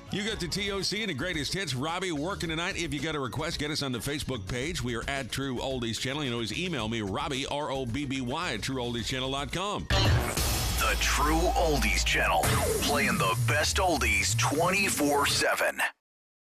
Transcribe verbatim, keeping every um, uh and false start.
You got the T O C and the greatest hits. Robbie working tonight. If you got a request, get us on the Facebook page. We are at True Oldies Channel. You can always email me, Robbie, R O B B Y, at true oldies channel dot com. The True Oldies Channel, playing the best oldies twenty-four seven.